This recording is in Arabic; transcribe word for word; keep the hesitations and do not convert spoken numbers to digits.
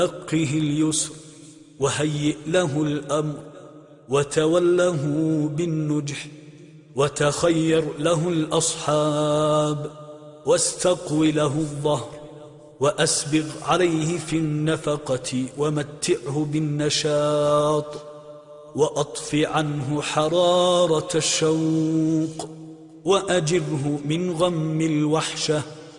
تلقه اليسر وهيئ له الأمر وتوله بالنجح وتخير له الأصحاب واستقو له الظهر وأسبغ عليه في النفقة ومتعه بالنشاط وأطف عنه حرارة الشوق وأجره من غم الوحشة